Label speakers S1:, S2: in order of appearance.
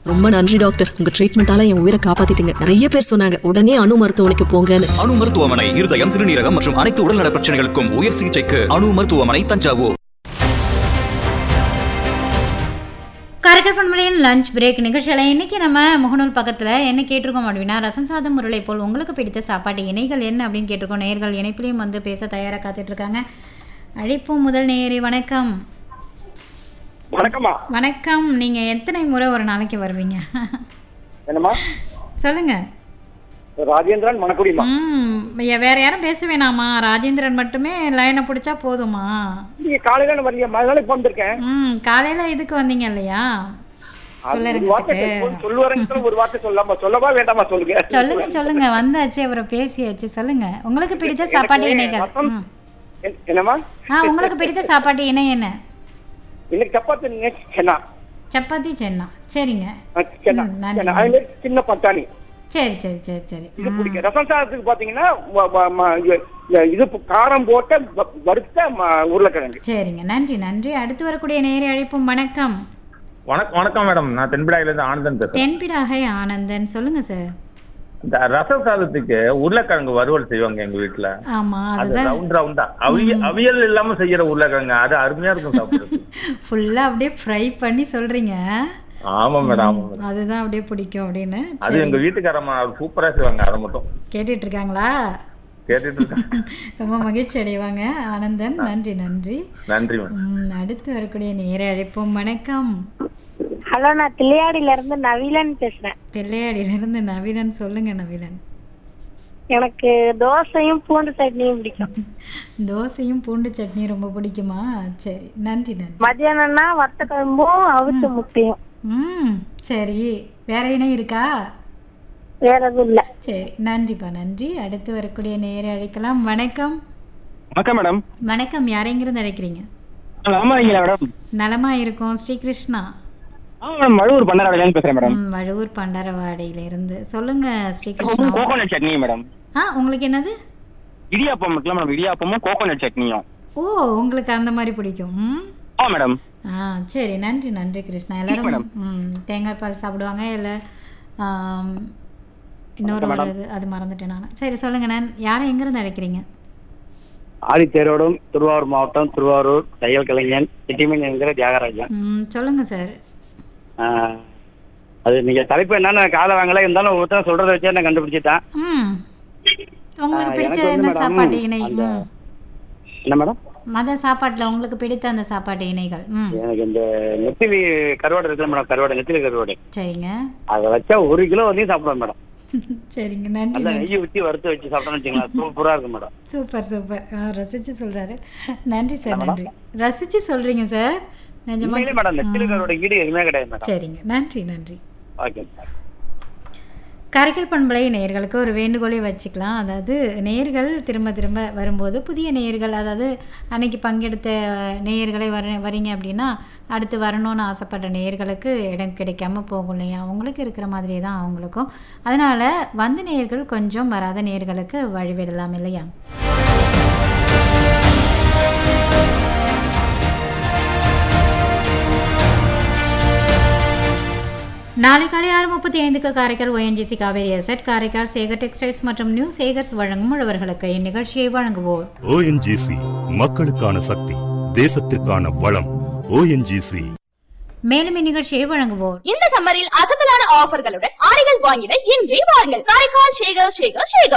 S1: ரொம்ப நன்றி டாக்டர், உங்க ட்ரீட்மெண்டால என் உயிரை காப்பாத்திட்டீங்க. நிறைய பேர் சொன்னாங்க உடனே அணு மருத்துவமனைக்கு போங்கன்னு.
S2: அணு மருத்துவமனை இருதயம், சிறுநீரகம் மற்றும் அனைத்து உடல்நல பிரச்சனைகளுக்கும் உயர் சிகிச்சைக்கு அணு மருத்துவமனை, தஞ்சாவூர்.
S3: காரைக்கால் பண்பலையின் லஞ்ச் பிரேக் நிகழ்ச்சியில் இன்றைக்கி நம்ம முகநூல் பக்கத்தில் என்ன கேட்டிருக்கோம் அப்படின்னா, ரசம் சாதம் முருளை போல் உங்களுக்கு பிடித்த சாப்பாட்டு இணைகள் என்ன அப்படின்னு கேட்டிருக்கோம். நேயர்கள் இணைப்பிலையும் வந்து பேச தயாராக காத்துட்ருக்காங்க. அழைப்பும் முதல் நேயரே. வணக்கம்.
S4: வணக்கம்மா.
S3: வணக்கம். நீங்கள் எத்தனை முறை ஒரு நாளைக்கு வருவீங்க?
S4: என்னம்மா?
S3: சொல்லுங்கள்.
S4: ராஜேந்திரன் மணக்குடிமா.
S3: வேற யாரும் பேச வேணாமா? ராஜேந்திரன் மட்டுமே லைனை பிடிச்சா போதுமா?
S4: நீங்க காலையில வரீங்க, மறுநாளைக்கு வந்திருக்கேன்.
S3: காலையில இதுக்கு வந்தீங்க இல்லையா?
S4: சொல்லுவாருங்க. ஒரு வார்த்தை சொல்லலாமா? சொல்லவா வேண்டாமா? சொல்லுங்க.
S3: சொல்லுங்க சொல்லுங்க. வந்தாச்சு, அப்புறம் பேசியாச்சு. சொல்லுங்க. உங்களுக்கு பிடித்த சாப்பாட்டு இணைகள்
S4: என்னம்மா?
S3: உங்களுக்கு பிடித்த சாப்பாட்டு இணை என்ன?
S4: இன்னைக்கு சப்பாத்தி சென்னா.
S3: சப்பாத்தி சென்னா. சரிங்க.
S4: சின்ன பட்டாணி.
S3: சரி சரி சரி சரி.
S4: இது பிடிக்கும். ரசம் சாதத்துக்கு பாத்தீங்கன்னா இது காரம் போட்ட வறுத்த உருளைக்கிழங்கு.
S3: சரிங்க. நன்றி நன்றி. அடுத்து வரக்கூடிய நேரே அழைப்பும். வணக்கம்.
S5: வணக்கம் மேடம், நான் தென்பிடாயிலிருந்து ஆனந்தன் பேசுறேன்.
S3: தென்பிடாகை ஆனந்தன், சொல்லுங்க சார்.
S5: இந்த ரசம் சாதத்துக்கு உருளைக்கிழங்கு வறுவல் செய்வாங்க எங்க வீட்டுல.
S3: ஆமா,
S5: அதுதான் ரவுண்ட் ரவுண்டா அவியல் இல்லாம செய்யற உருளைக்கிழங்கு, அது அருமையா இருக்கும் சாப்பிடுறது.
S3: ஃபுல்லா அப்படியே ஃப்ரை பண்ணி சொல்றீங்க.
S5: ஆமா மேடம்,
S3: அதுதான் அப்படியே பிடிக்கும் அப்படின்னு.
S5: அது எங்க வீட்டுக்காரமா சூப்பரா செய்வாங்க. அதை மட்டும்
S3: கேட்டுட்டு இருக்காங்களா?
S5: கேட்டுட்டு இருக்காங்க.
S3: ரொம்ப மகிழ்ச்சி அடைவாங்க ஆனந்தன். நன்றி நன்றி
S5: நன்றி.
S3: அடுத்து வரக்கூடிய நேரே அழைப்போம். வணக்கம்.
S6: ஹலோ, நான் தில்லையாடியில இருந்து நவீலன் பேசுறேன்.
S3: தில்லையாடியில இருந்து நவீலன், சொல்லுங்க நவீலன்.
S6: எனக்கு தோசையும் பூண்டு சட்னியும் பிடிக்கும்.
S3: தோசையும் பூண்டு சட்னி ரொம்ப பிடிக்குமா? சரி, நன்றி நன்றி.
S6: மத்தியானம்னா வத்த குழம்பும் அவிச்ச முட்டையும்.
S3: சரி, வேற என்ன இருக்கா?
S6: வேற எதுவும் இல்ல.
S3: சரி, நன்றிப்பா நன்றி. அடுத்து வரக்கூடிய நேரே அழைக்கலாம். வணக்கம்.
S4: வணக்கம் மேடம்.
S3: வணக்கம். யாரெங்கிருந்து அழைக்கிறீங்க? நலமா இருக்கும். ஸ்ரீகிருஷ்ணா.
S4: வழுவூர் பண்டாரவாடையில பேசுறேன் மேடம்.
S3: வழுவூர் பண்டாரவாடையில இருந்து சொல்லுங்க ஸ்ரீகிருஷ்ணா.
S4: Coconut chutney madam.
S3: உங்களுக்கு என்னது?
S4: இடியாப்பம் இருக்குல்ல மேடம், இடியாப்பமும் கோகோனட் சட்னியும்.
S3: ஓ, உங்களுக்கு அந்த மாதிரி பிடிக்கும்.
S4: மேடம்.
S3: சரி, நன்றி நன்றி கிருஷ்ணா. எல்லாரும் தேங்காய் பால் சாப்பிடுவாங்க. இல்லை இன்னொரு வருது, அது மறந்துட்டேன் நான். சரி சொல்லுங்க. நான் யாரை எங்கிருந்து அழைக்கிறீங்க?
S4: ஆதித்தேரோடும் திருவாரூர் மாவட்டம், திருவாரூர் தையல் கலைஞன் சிட்டிமன் என்கிற தியாகராஜன்.
S3: சொல்லுங்க சார்.
S4: அது நீங்க தலைப்பு என்னன்னு காலை வாங்கல, இருந்தாலும் ஒருத்தர் சொல்றதை வச்சு நான் கண்டுபிடிச்சிட்டேன்.
S3: உங்களுக்கு பிடிச்ச என்ன சாப்பாட்டு இணை?
S4: என்ன மேடம்?
S3: மத சாப்பாட்டுல உங்களுக்கு பிடித்த அந்த சாப்பாட்டு இணைகள்?
S4: எனக்கு இந்த நெத்திலி கருவாடு இருக்குல்ல மேடம், கருவாடு, நெத்திலி கருவாடு.
S3: சரிங்க.
S4: அதை வச்சா 1 கிலோ வரையும் சாப்பிடுவேன் மேடம்.
S3: சரிங்க, நன்றி.
S4: நெய்யை ஊற்றி வறுத்து வச்சு சாப்பிட்டோம்னு வச்சுங்களேன், சூப்பரா இருக்கும் மேடம்.
S3: Super super. ரசிச்சு சொல்றாரு. நன்றி சார், நன்றி. ரசிச்சு சொல்றீங்க சார். நிஜமா
S4: மேடம், நெத்திலி கருவாடு ஈடு எதுவுமே கிடையாது மேடம்.
S3: சரிங்க, நன்றி நன்றி.
S4: ஓகே.
S3: காரைக்கால் பண்பலை நேயர்களுக்கு ஒரு வேண்டுகோளை வச்சுக்கலாம். அதாவது நேயர்கள் திரும்ப திரும்ப வரும்போது புதிய நேயர்கள், அதாவது அன்னைக்கு பங்கெடுத்த நேயர்களை வரீங்க அப்படின்னா அடுத்து வரணும்னு ஆசைப்படுற நேயர்களுக்கு இடம் கிடைக்காம போகும் இல்லையா? அவங்களுக்கு இருக்கிற மாதிரியே தான் அவங்களுக்கும். அதனால் வந்த நேயர்கள் கொஞ்சம் வராத நேயர்களுக்கு வழிவிடலாம் இல்லையா? நாளை காலை 6:35 Karaikal ONGC Kaveri asset, Karaikal Sekar textiles மற்றும் நியூ சேகர்ஸ் வழங்கும் உழவர்களுக்கு இந்நிகழ்ச்சியை வழங்குவோர்
S7: ONGC, மக்களுக்கான சக்தி, தேசத்திற்கான வளம். ONGC.
S3: மேலும் இந்நிகழ்ச்சியை வழங்குவோர்
S8: இந்த சம்மரில் அசத்தலான ஆஃபர்களுடன் ஆடைகள் வாங்கிட இன்றே வாருங்கள் காரைக்கால் சேகர்.